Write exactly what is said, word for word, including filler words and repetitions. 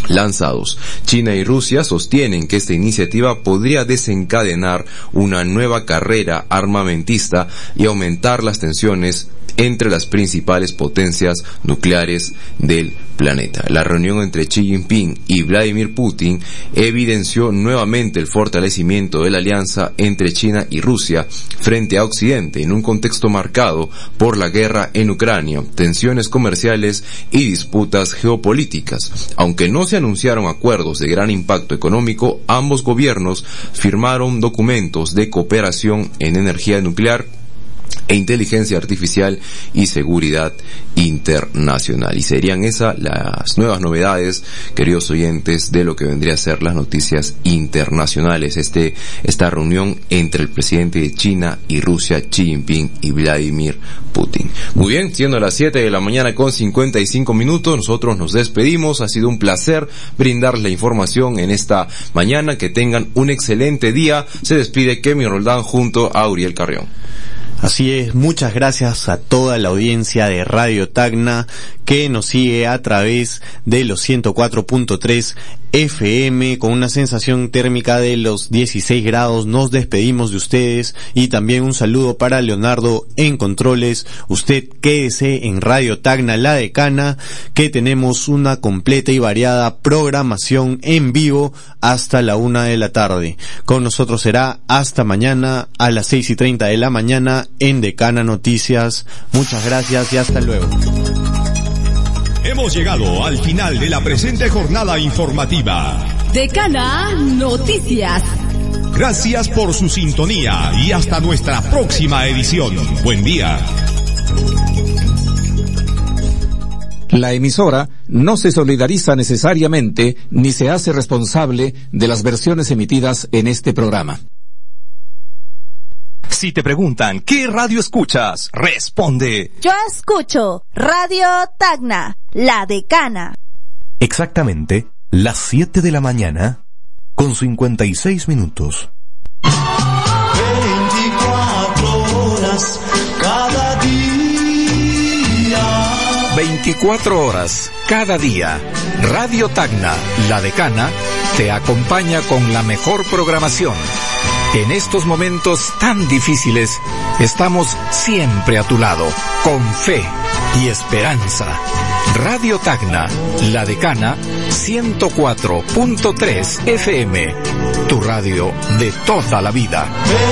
lanzados. China y Rusia sostienen que esta iniciativa podría desencadenar una nueva carrera armamentista y aumentar las tensiones entre las principales potencias nucleares del planeta. La reunión entre Xi Jinping y Vladimir Putin evidenció nuevamente el fortalecimiento de la alianza entre China y Rusia frente a Occidente en un contexto marcado por la guerra en Ucrania, tensiones comerciales y disputas geopolíticas. Aunque no se anunciaron acuerdos de gran impacto económico, ambos gobiernos firmaron documentos de cooperación en energía nuclear e inteligencia artificial y seguridad internacional. Y serían esas las nuevas novedades, queridos oyentes, de lo que vendría a ser las noticias internacionales. Este, esta reunión entre el presidente de China y Rusia, Xi Jinping y Vladimir Putin. Muy bien, siendo las siete de la mañana con cincuenta y cinco minutos, nosotros nos despedimos. Ha sido un placer brindarles la información en esta mañana. Que tengan un excelente día. Se despide Kevin Roldán junto a Uriel Carrión. Así es, muchas gracias a toda la audiencia de Radio Tacna que nos sigue a través de los ciento cuatro punto tres F M con una sensación térmica de los dieciséis grados. Nos despedimos de ustedes y también un saludo para Leonardo en controles. Usted quédese en Radio Tacna La Decana, que tenemos una completa y variada programación en vivo hasta la una de la tarde. Con nosotros será hasta mañana a las seis y treinta de la mañana en Decana Noticias. Muchas gracias y hasta luego. Hemos llegado al final de la presente jornada informativa. Decana Noticias. Gracias por su sintonía y hasta nuestra próxima edición. Buen día. La emisora no se solidariza necesariamente ni se hace responsable de las versiones emitidas en este programa. Si te preguntan, ¿qué radio escuchas? Responde. Yo escucho Radio Tacna, La Decana. Exactamente, las siete de la mañana, con cincuenta y seis minutos. veinticuatro horas cada día. veinticuatro horas cada día. Radio Tacna, La Decana, te acompaña con la mejor programación. En estos momentos tan difíciles, estamos siempre a tu lado, con fe y esperanza. Radio Tacna, La Decana, ciento cuatro punto tres F M, tu radio de toda la vida.